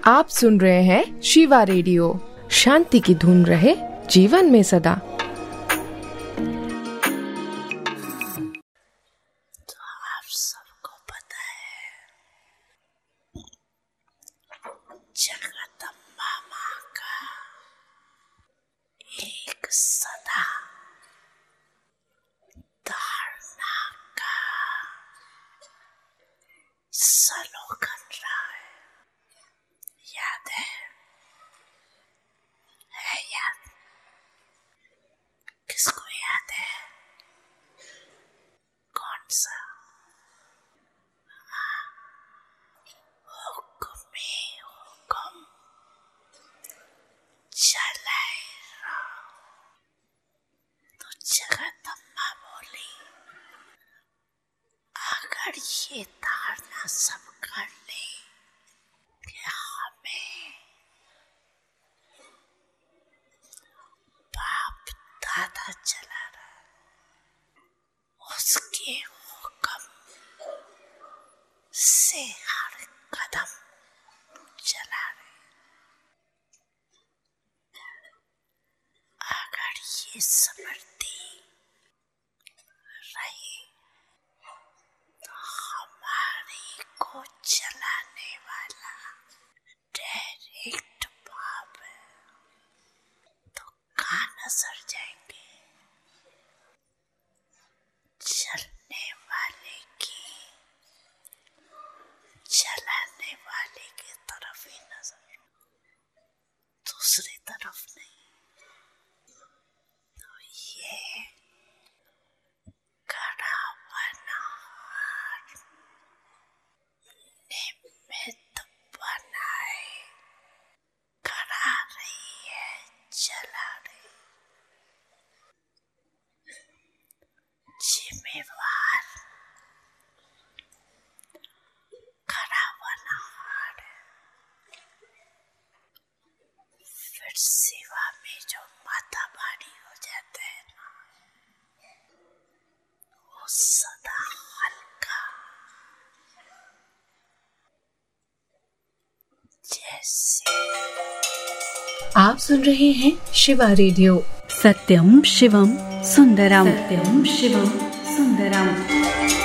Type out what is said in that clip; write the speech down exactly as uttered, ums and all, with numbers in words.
आप सुन रहे हैं शिवा रेडियो। शांति की धुन रहे जीवन में सदा। तो आप सबको पता है जगदम्बा माँ का एक सदा धारणा का सलोकन रहा है। याद है है याद? किसको याद है? कौन सा? हुक्म में हुक्म चलाए रहो। तो जगदम्बा बोली, अगर ये धारणा सब कर ले कि हमें बाप दादा चला रहा, उसके हुक्म से हर कदम चला रहे, अगर ये समृद्धि रही तो हमारी को चलाने वाला डायरेक्ट बाप है। तो कहाँ नजर जाएंगे? चलने वाले की चलाने वाले की तरफ ही नजर, दूसरी तरफ नहीं। तो ये कड़ा वनहार निमित्त बनाए करा रही है, चला रही। जिम्मेवार कड़ा वनहार है। फिर सेवा में जो माथा भारी हो जाता है ना, वो सदा हल्का, जैसे। आप सुन रहे हैं शिवा रेडियो। सत्यम शिवम सुंदरम। सत्यम शिवम सुंदरम।